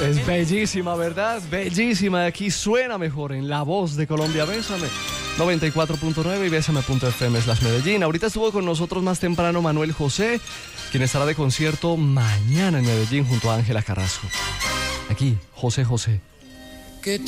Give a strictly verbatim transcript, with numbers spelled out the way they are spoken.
Es bellísima, ¿verdad? Bellísima. Aquí suena mejor en La Voz de Colombia. Bésame. noventa y cuatro punto nueve y bésame punto f m slash Medellín. Ahorita estuvo con nosotros más temprano Manuel José, quien estará de concierto mañana en Medellín junto a Ángela Carrasco. Aquí, José José.